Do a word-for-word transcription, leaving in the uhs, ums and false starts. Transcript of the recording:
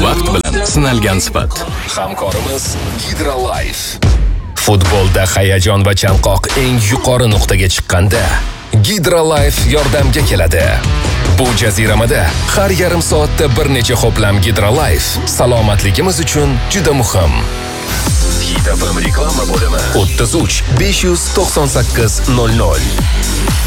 Vaqt bilan sinalgan sifat. Hamkorimiz Hydrolife. Futbolda hayajon va chanqoq eng yuqori nuqtaga chiqqanda Hydrolife yordamga keladi. Bu jaziramada har yarim soatda bir necha ho'plam Hydrolife salomatligimiz uchun juda muhim. Hit F M reklama bo'limi o'ttiz uch besh yuz to'qson sakkiz nol nol.